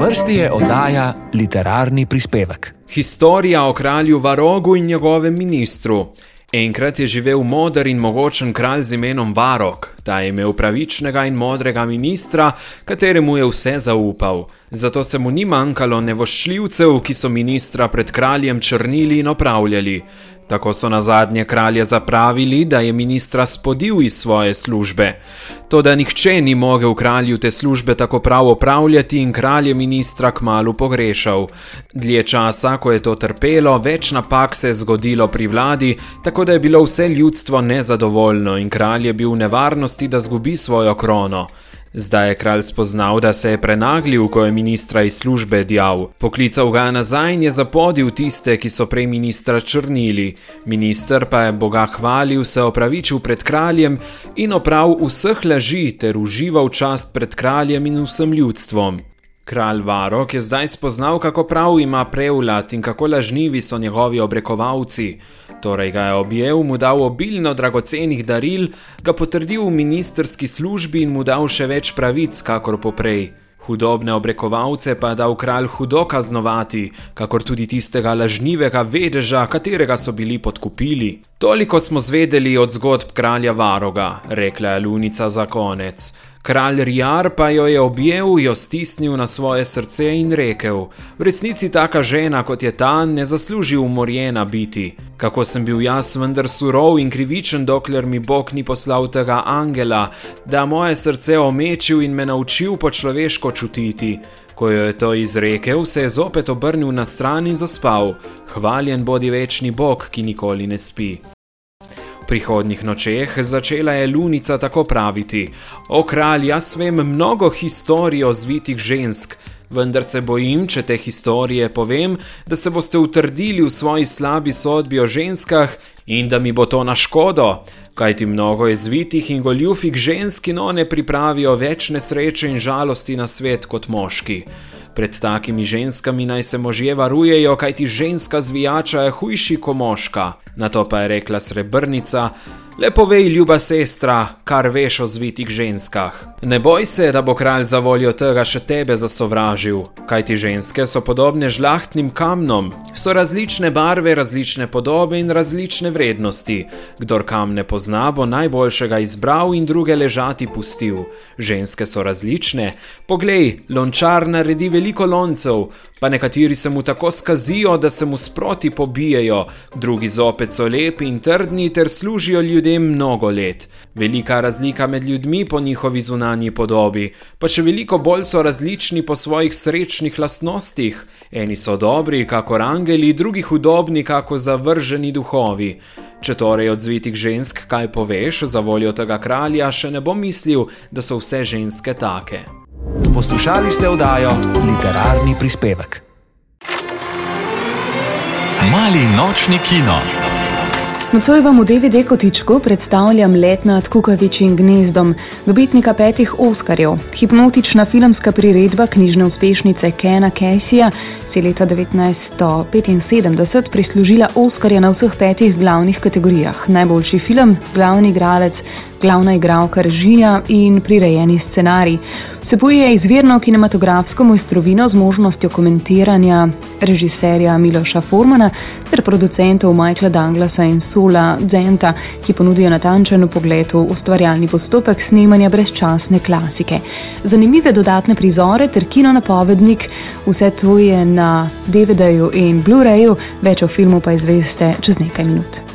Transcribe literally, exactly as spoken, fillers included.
vrsti je oddaja Literarni prispevek. Historija o kralju Varogu in njegovem ministru. Enkrat je živel moder in mogočen kralj z imenom Varog. Ta je imel pravičnega in modrega ministra, kateremu je vse zaupal. Zato se mu ni manjkalo nevoščljivcev, ki so ministra pred kraljem črnili in opravljali. Tako so nazadnje kralje zapravili, da je ministra spodil iz svoje službe. Toda nihče ni mogel kralju te službe tako prav opravljati in kralj je ministra kmalu pogrešal. Dlje časa, ko je to trpelo, več napak se je zgodilo pri vladi, tako da je bilo vse ljudstvo nezadovoljno in kralj je bil v nevarnosti, da zgubi svojo krono. Zdaj je kralj spoznal, da se je prenaglil, ko je ministra iz službe djal. Poklical ga nazaj in je zapodil tiste, ki so prej ministra črnili. Minister pa je Boga hvalil, se opravičil pred kraljem in oprav vseh laži ter užival čast pred kraljem in vsem ljudstvom. Kralj Varog je zdaj spoznal, kako prav ima prevlad in kako lažnivi so njegovi obrekovalci. Torej ga je objel, mu dal obilno dragocenih daril, ga potrdil v ministerski službi in mu dal še več pravic, kakor poprej. Hudobne obrekovalce pa je dal kralj hudo kaznovati, kakor tudi tistega lažnivega vedeža, katerega so bili podkupili. Toliko smo zvedeli od zgodb kralja Varoga, rekla je Lunica za konec. Kralj Rjar pa jo je objel, jo stisnil na svoje srce in rekel: v resnici taka žena, kot je ta, ne zasluži umorjena biti. Kako sem bil jaz vendar surov in krivičen, dokler mi Bog ni poslal tega angela, da moje srce omečil in me naučil po človeško čutiti. Ko jo je to izrekel, se je zopet obrnil na stran in zaspal. Hvaljen bodi večni Bog, ki nikoli ne spi. V prihodnjih nočeh začela je Lunica tako praviti: o kralj, jaz vem mnogo historij o zvitih žensk, vendar se bojim, če te historije povem, da se boste utrdili v svoji slabi sodbi o ženskah in da mi bo to na škodo, kajti mnogo je zvitih in goljufih žensk in one pripravijo več nesreče in žalosti na svet kot moški. Pred takimi ženskami naj se možje varujejo, kajti ženska zvijača je hujši ko moška. Nato pa je rekla Srebrnica: le povej, ljuba sestra, kar veš o zvitih ženskah. Ne boj se, da bo kralj za voljo tega še tebe zasovražil, kajti ženske so podobne žlahtnim kamnom, so različne barve, različne podobe in različne vrednosti. Kdor kamne pozna, bo najboljšega izbral in druge ležati pustil. Ženske so različne. Poglej, lončar naredi veliko loncev, pa nekateri se mu tako skazijo, da se mu sproti pobijejo, drugi zopet so lepi in trdni ter služijo ljudem mnogo let. Velika razlika med ljudmi po njihovi zunanji podobi, pa še veliko bolj so različni po svojih srečnih lastnostih. Eni so dobri, kakor angeli, drugi hudobni, kako zavrženi duhovi. Če torej od zvitih žensk kaj poveš, za voljo tega kralja še ne bom mislil, da so vse ženske take. Poslušali ste oddajo Literarni prispevek. Mali nočni kino. Nocoj vam v D V D kotičku predstavljam Let nad kukavičjim gnezdom, dobitnika petih Oskarjev. Hipnotična filmska priredba knjižne uspešnice Kena Caseyja si leta devetnajststo petinsedemdeset prislužila Oskarja na vseh petih glavnih kategorijah. Najboljši film, glavni igralec, glavna igralka, režija in prirejeni scenarij. Vsebuje izvirno kinematografsko mojstrovino z možnostjo komentiranja režiserja Miloša Formana ter producentov Michaela Douglasa in Saula Genta, ki ponudijo natančen vpogled v ustvarjalni postopek snemanja brezčasne klasike. Zanimive dodatne prizore ter kinonapovednik, vse to je na D V D-ju in Blu-rayu, več o filmu pa izveste čez nekaj minut.